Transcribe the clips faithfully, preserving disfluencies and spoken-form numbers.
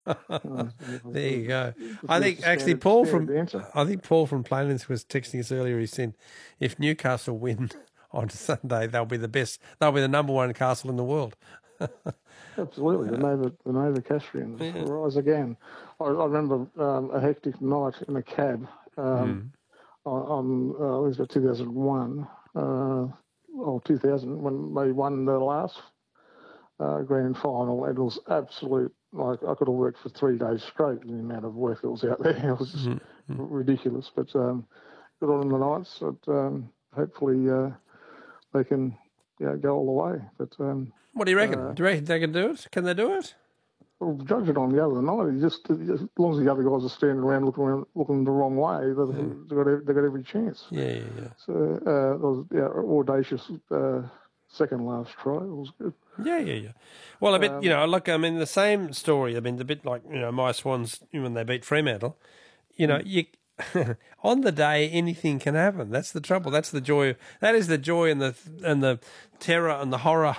Uh, There you go. It I was think the actually standard, Paul standard from answer. I think Paul from Plainlands was texting us earlier. He said, if Newcastle win on Sunday, they'll be the best. They'll be the number one castle in the world. Absolutely, the Nova, the Nova Castrians Yeah. rise again. I, I remember um, a hectic night in a cab um, on, on uh, I think it was two thousand one uh, or two thousand when they won the last uh, grand final. It was absolute. Like I could have worked for three days straight. The amount of work that was out there, it was just ridiculous. But um, good on the Knights. But um, hopefully uh, they can yeah, go all the way. But um, What do you reckon? uh, do you reckon they can do it? Can they do it? well, judge it on the other night. You just, you just as long as the other guys are standing around looking around, looking the wrong way, they've, they've got they've got every chance. Yeah, yeah, yeah. So uh, it was yeah, audacious uh, second last try. It was good. Yeah, yeah, yeah. Well, a bit, Um, you know, look, I mean, the same story. I mean, a bit like, you know, my Swans when they beat Fremantle. You know, you on the day anything can happen. That's the trouble. That's the joy. That is the joy and the and the terror and the horror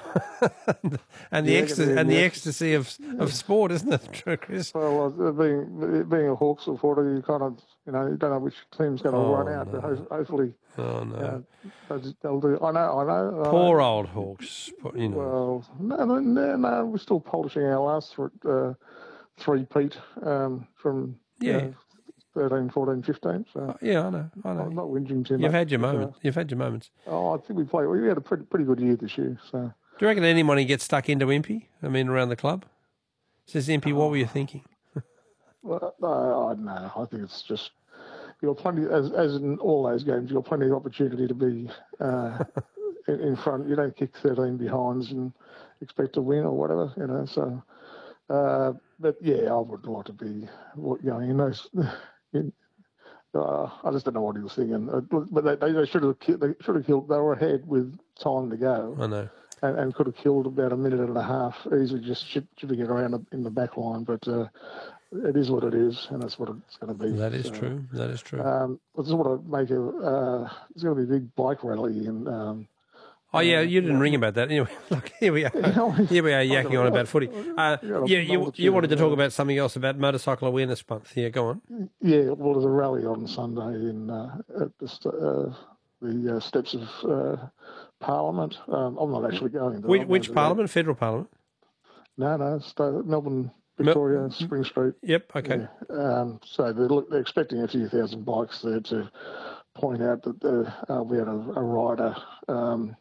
and the Yeah, ecstasy yeah, and the yeah. ecstasy of of sport, isn't it, true, Chris? Well, uh, being being a Hawks supporter, you kind of you know you don't know which team's going to Oh, run out, no. but ho- hopefully Oh no. uh, they'll they'll do. I know, I know. I Poor know. old Hawks. You know. Well, no, no, no, no, we're still polishing our last th- uh, three-peat um, from Yeah. you know, thirteen, fourteen, fifteen. So Yeah, I know. I I'm know. not whinging too much. You've had your but, uh, moment. You've had your moments. oh, I think we played. We had a pretty pretty good year this year. So Do you reckon anybody gets stuck into Impy? I mean, around the club? Says Impy, what were you thinking? well, uh, I don't know. I think it's just you've got plenty as as in all those games. You've got plenty of opportunity to be uh, in, in front. You don't kick thirteen behinds and expect to win or whatever. You know. So, uh, but yeah, I would like to be going in those. In, Uh, I just don't know what he was thinking. Uh, but they, they should have they should have killed. They were ahead with time to go, I know. and, and could have killed about a minute and a half easily, just shifting it around in the back line. But uh, it is what it is, and that's what it's going to be. That is So, true. That is true. Um, I just want to make a. Uh, there's going to be a big bike rally in. Um, Oh yeah, uh, you didn't yeah. ring about that. Anyway, look, here we are. Here we are yakking on about footy. Uh, got a you, you, multitude you wanted to of, talk uh, about something else about Motorcycle Awareness Month. Yeah, go on. Yeah, well, there's a rally on Sunday in uh, at the, st- uh, the uh, steps of uh, Parliament. Um, I'm not actually going. But Which, I'm which going to Parliament? Federal Parliament? that. No, no, st- Melbourne, Victoria, Spring Street. Yep. Okay. Yeah. Um, so they're, look, they're expecting a few thousand bikes there to point out that uh, uh, we had a, a rider um,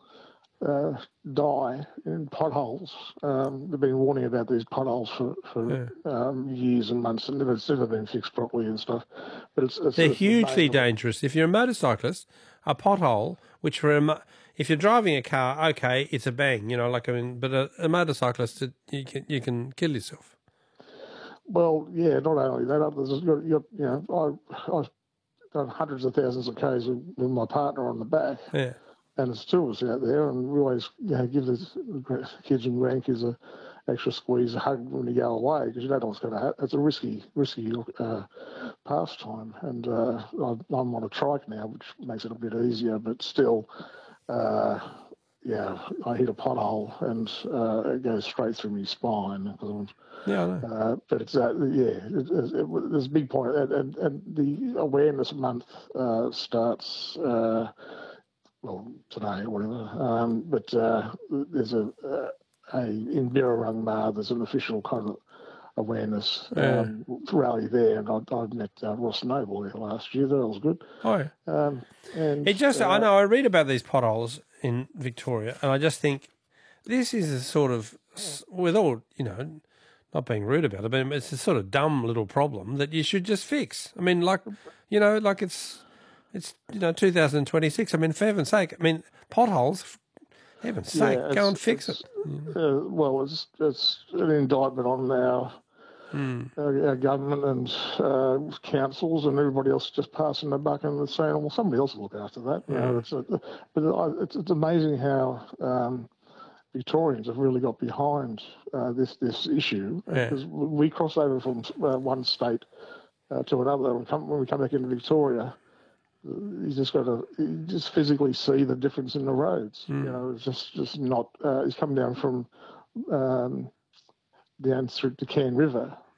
uh, die in potholes. Um, they've been warning about these potholes for, for Yeah. um, years and months, and it's never been fixed properly and stuff. But it's, it's They're it's hugely amazing. dangerous. If you're a motorcyclist, a pothole, which for a mo- if you're driving a car, okay, it's a bang, you know, like I mean, but a, a motorcyclist, it, you can you can kill yourself. Well, yeah, not only that, others, you're, you're, you know, I, I've done hundreds of thousands of Ks with, with my partner on the back, Yeah. and there's two of us out there, and we always, you know, give the kids and grandkids a extra squeeze, a hug when you go away, because you don't know what's going to happen. It's a risky, risky uh, pastime, and uh, I'm on a trike now, which makes it a bit easier, but still, uh, yeah, I hit a pothole and uh, it goes straight through my spine because I'm Yeah, I know. uh, but it's uh, yeah, it, it, it, there's a big point, and, and, and the awareness month uh, starts uh, well today or whatever. Um, but uh, there's a, a, a in Birrarungma there's an official kind of awareness um, rally there, and I, I met uh, Ross Noble there last year. That was good. Oh, yeah. Um, and It just, uh, I know, I read about these potholes in Victoria, and I just think this is a sort of, with all, you know, not being rude about it, but it's a sort of dumb little problem that you should just fix. I mean, like, you know, like it's, it's you know, two thousand twenty-six. I mean, for heaven's sake, I mean, potholes, for heaven's yeah, sake, go it's- and fix it. it's, Uh, well, it's it's an indictment on our. Our, our government and uh, councils and everybody else just passing the buck and saying, well, somebody else will look after that. You know, it's a, but I- it's, it's amazing how um, Victorians have really got behind uh, this this issue Yeah. because we cross over from uh, one state uh, to another. When we, come, when we come back into Victoria, you just got to you just physically see the difference in the roads. You know, it's just just not. Uh, he's come down from. Um, down through the Cairn River,